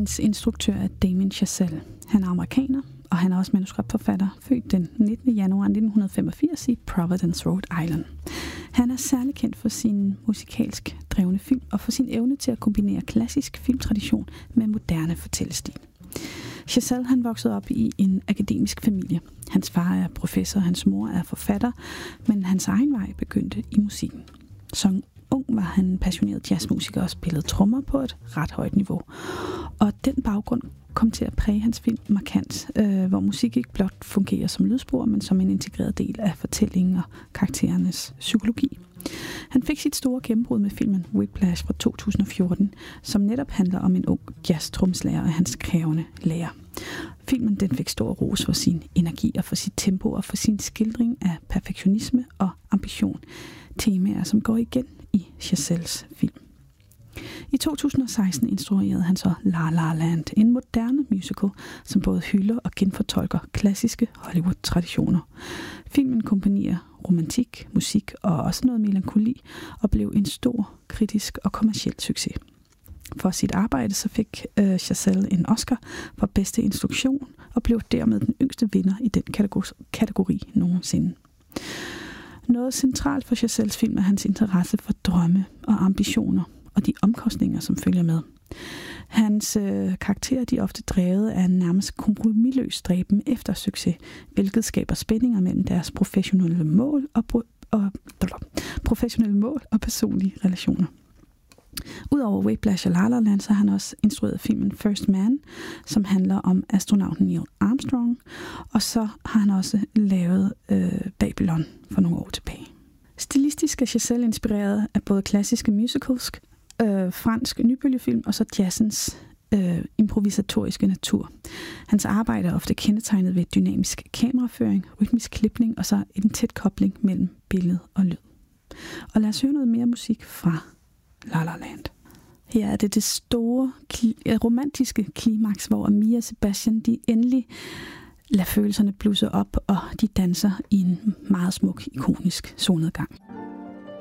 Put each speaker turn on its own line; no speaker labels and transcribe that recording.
Filmens instruktør er Damien Chazelle. Han er amerikaner, og han er også manuskriptforfatter, født den 19. januar 1985 i Providence, Rhode Island. Han er særlig kendt for sin musikalsk drevne film og for sin evne til at kombinere klassisk filmtradition med moderne fortællestil. Chazelle han voksede op i en akademisk familie. Hans far er professor, hans mor er forfatter, men hans egen vej begyndte i musikken. Som ung var han passioneret jazzmusiker og spillede trommer på et ret højt niveau. Og den baggrund kom til at præge hans film markant, hvor musik ikke blot fungerer som lydspor, men som en integreret del af fortællingen og karakterernes psykologi. Han fik sit store gennembrud med filmen Whiplash fra 2014, som netop handler om en ung jazz-tromslærer og hans krævende lærer. Filmen den fik stor ros for sin energi og for sit tempo og for sin skildring af perfektionisme og ambition. Temaer, som går igen i Chazelles film. I 2016 instruerede han så La La Land, en moderne musical, som både hylder og genfortolker klassiske Hollywood-traditioner. Filmen kombinerer romantik, musik og også noget melankoli, og blev en stor, kritisk og kommerciel succes. For sit arbejde så fik Chazelle en Oscar for bedste instruktion, og blev dermed den yngste vinder i den kategori nogensinde. Noget centralt for Chazelles film er hans interesse for drømme og ambitioner, og de omkostninger, som følger med. Hans karakterer de er ofte drevet af en nærmest kompromisløs stræben efter succes, hvilket skaber spændinger mellem deres professionelle mål og personlige relationer. Udover Whiplash og La La Land, så har han også instrueret filmen First Man, som handler om astronauten Neil Armstrong, og så har han også lavet Babylon for nogle år tilbage. Stilistisk er Chazelle inspireret af både klassiske musicals, fransk nybølgefilm og så jazzens improvisatoriske natur. Hans arbejde er ofte kendetegnet ved dynamisk kameraføring, rytmisk klipning og så en tæt kobling mellem billede og lyd. Og lad os høre noget mere musik fra La La Land. Her er det store romantiske klimaks, hvor Mia og Sebastian de endelig lader følelserne blusse op, og de danser i en meget smuk, ikonisk solnedgang.